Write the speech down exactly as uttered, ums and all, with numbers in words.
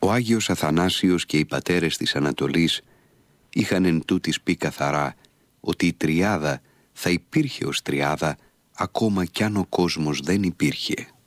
Ο Άγιος Αθανάσιος και οι πατέρες της Ανατολής είχαν εν τούτης πει καθαρά ότι η τριάδα θα υπήρχε ως τριάδα ακόμα κι αν ο κόσμος δεν υπήρχε.